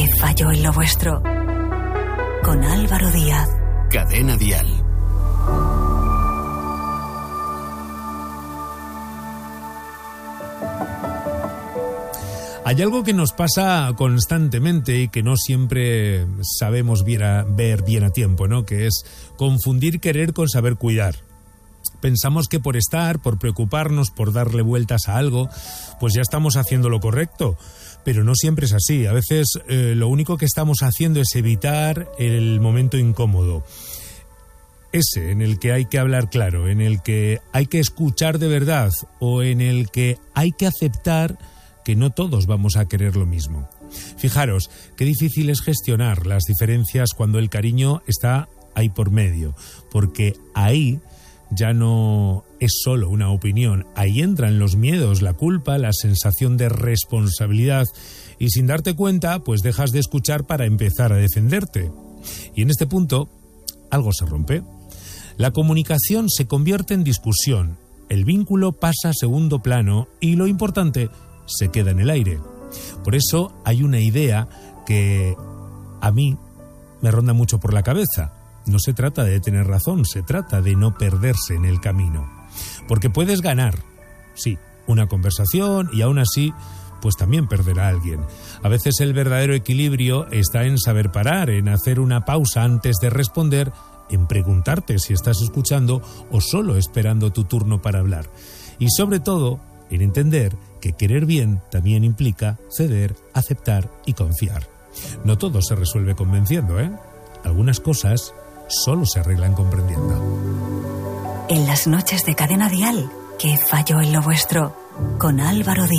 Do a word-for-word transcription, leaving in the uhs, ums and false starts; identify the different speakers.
Speaker 1: ¿Qué falló en lo vuestro? Con Álvaro Díaz.
Speaker 2: Cadena Dial.
Speaker 3: Hay algo que nos pasa constantemente y que no siempre sabemos ver bien a tiempo, ¿no? Que es confundir querer con saber cuidar. Pensamos que por estar, por preocuparnos, por darle vueltas a algo, pues ya estamos haciendo lo correcto. Pero no siempre es así. A veces eh, lo único que estamos haciendo es evitar el momento incómodo. Ese en el que hay que hablar claro, en el que hay que escuchar de verdad o en el que hay que aceptar que no todos vamos a querer lo mismo. Fijaros, qué difícil es gestionar las diferencias cuando el cariño está ahí por medio, porque ahí ya no es solo una opinión, ahí entran los miedos, la culpa, la sensación de responsabilidad y sin darte cuenta, pues dejas de escuchar para empezar a defenderte. Y en este punto, algo se rompe. La comunicación se convierte en discusión, el vínculo pasa a segundo plano y lo importante se queda en el aire. Por eso hay una idea que a mí me ronda mucho por la cabeza. No se trata de tener razón, se trata de no perderse en el camino. Porque puedes ganar, sí, una conversación y aún así, pues también perder a alguien. A veces el verdadero equilibrio está en saber parar, en hacer una pausa antes de responder, en preguntarte si estás escuchando o solo esperando tu turno para hablar. Y sobre todo, en entender que querer bien también implica ceder, aceptar y confiar. No todo se resuelve convenciendo, ¿eh? Algunas cosas solo se arreglan comprendiendo.
Speaker 1: En las noches de Cadena Dial, ¿qué falló en lo vuestro? Con Álvaro Díaz.